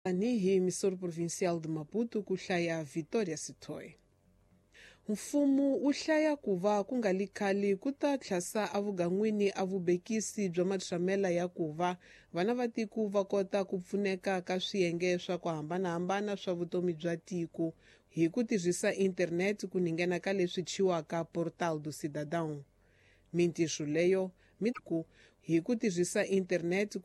Tanihi emissora provincial de Maputo ku hlaya Vitória Sithole. Mfumo wu hlaya ku va ku nga li khale ku ta tlhasa avugan'wini a vubekisi bya matshlamela ya ku va vana va tiko va kota ku pfuneka ka swiyenge swa ku hambanahambana swa vutomi bya tiko hi ku tirhisa internet ku nghena ka leswi chiwaka Portal do Cidadão. Mintirho leyo hi ku tirhisa internet